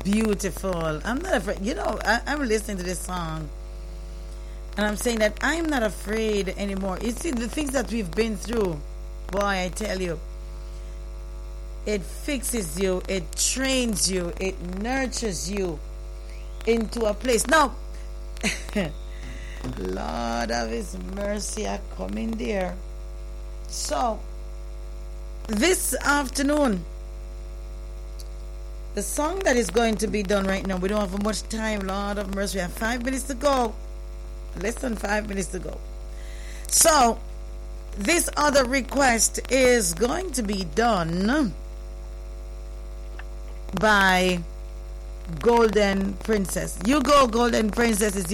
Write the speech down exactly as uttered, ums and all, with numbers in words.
beautiful. I'm not afraid. You know, I, I'm listening to this song, and I'm saying that I'm not afraid anymore. You see, the things that we've been through, boy, I tell you, it fixes you, it trains you, it nurtures you into a place. Now, Lord of His mercy, I come in there. So, this afternoon, the song that is going to be done right now, we don't have much time, Lord of mercy. We have five minutes to go. Less than five minutes to go. So, this other request is going to be done by Golden Princess. You go, Golden Princess. Is